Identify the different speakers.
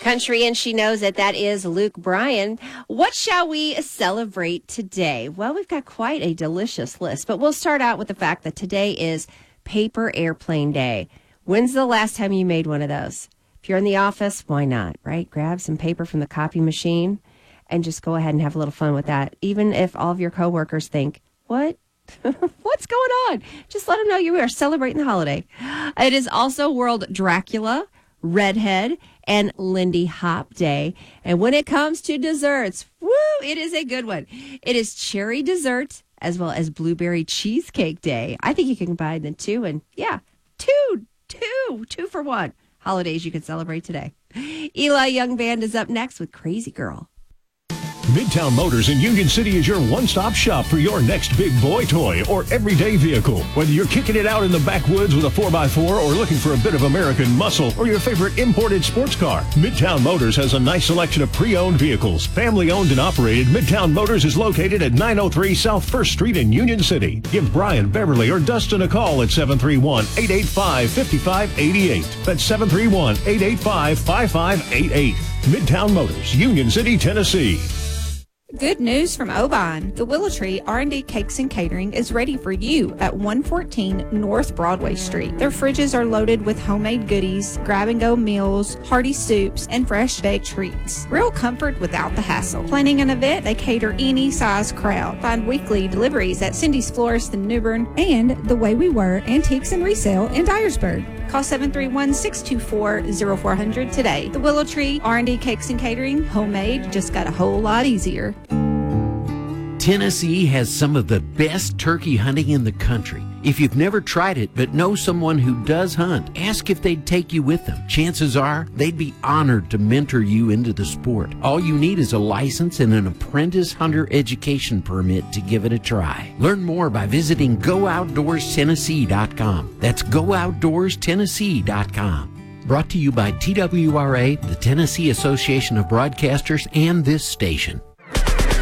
Speaker 1: country, and she knows that that is Luke Bryan. What shall we celebrate today? Well, we've got quite a delicious list, but we'll start out with the fact that today is Paper Airplane Day. When's the last time you made one of those? If you're in the office, why not, right? Grab some paper from the copy machine and just go ahead and have a little fun with that. Even if all of your coworkers think, what? What's going on? Just let them know you are celebrating the holiday. It is also World Dracula, Redhead, and Lindy Hop Day. And when it comes to desserts, woo, it is a good one. It is Cherry Dessert as well as Blueberry Cheesecake Day. I think you can combine the two, and yeah, two for one holidays you can celebrate today. Eli Young Band is up next with Crazy Girl.
Speaker 2: Midtown Motors in Union City is your one-stop shop for your next big boy toy or everyday vehicle. Whether you're kicking it out in the backwoods with a 4x4 or looking for a bit of American muscle or your favorite imported sports car, Midtown Motors has a nice selection of pre-owned vehicles. Family-owned and operated, Midtown Motors is located at 903 South 1st Street in Union City. Give Brian, Beverly, or Dustin a call at 731-885-5588. That's 731-885-5588. Midtown Motors, Union City, Tennessee.
Speaker 3: Good news from Ovine. The Willow Tree R&D Cakes and Catering is ready for you at 114 North Broadway Street. Their fridges are loaded with homemade goodies, grab-and-go meals, hearty soups, and fresh baked treats. Real comfort without the hassle. Planning an event, they cater any size crowd. Find weekly deliveries at Cindy's Florist in New Bern and The Way We Were Antiques and Resale in Dyersburg. Call 731-624-0400 today. The Willow Tree R&D Cakes and Catering, homemade, just got a whole lot easier.
Speaker 4: Tennessee has some of the best turkey hunting in the country. If you've never tried it but know someone who does hunt, ask if they'd take you with them. Chances are they'd be honored to mentor you into the sport. All you need is a license and an apprentice hunter education permit to give it a try. Learn more by visiting GoOutdoorsTennessee.com. That's GoOutdoorsTennessee.com. Brought to you by TWRA, the Tennessee Association of Broadcasters, and this station.